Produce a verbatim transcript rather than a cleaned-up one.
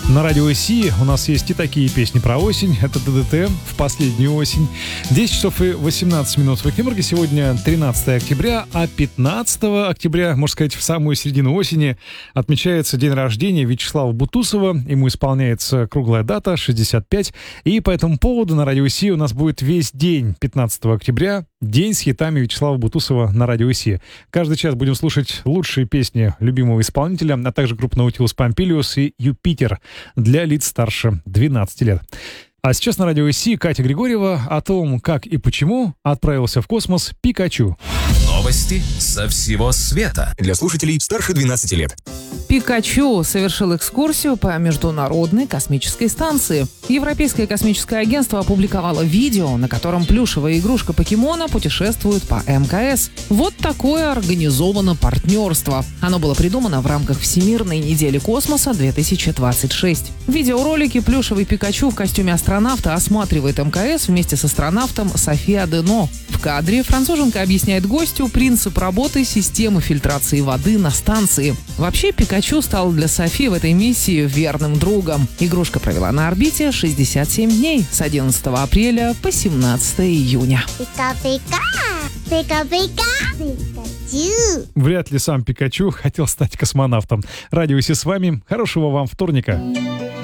На радио Си у нас есть и такие песни про осень. Это ДДТ в последнюю осень. десять часов и восемнадцать минут в Екатеринбурге. Сегодня тринадцатое октября, а пятнадцатого октября, можно сказать, в самую середину осени, отмечается день рождения Вячеслава Бутусова. Ему исполняется круглая дата, шестьдесят пять. И по этому поводу на радио Си у нас будет весь день пятнадцатого октября. День с хитами Вячеслава Бутусова на радио Си. Каждый час будем слушать лучшие песни любимого исполнителя, а также группа Наутилус Помпилиус и Юпитер для лиц старше двенадцати лет. А сейчас на радио Си Катя Григорьева о том, как и почему отправился в космос Пикачу. Новости со всего света для слушателей старше двенадцати лет. Пикачу совершил экскурсию по Международной космической станции. Европейское космическое агентство опубликовало видео, на котором плюшевая игрушка покемона путешествует по эм ка эс. Вот такое организовано партнерство. Оно было придумано в рамках Всемирной недели космоса две тысячи двадцать шесть. В видеоролике плюшевый Пикачу в костюме астронавта осматривает эм ка эс вместе с астронавтом Софи Адено. В кадре француженка объясняет гостю принцип работы системы фильтрации воды на станции. Вообще, Пикачу стал для Софи в этой миссии верным другом. Игрушка провела на орбите шестьдесят семь дней с одиннадцатого апреля по семнадцатого июня. Пика-пика, пика-пика, Пикачу. Вряд ли сам Пикачу хотел стать космонавтом. Радио Си с вами. Хорошего вам вторника.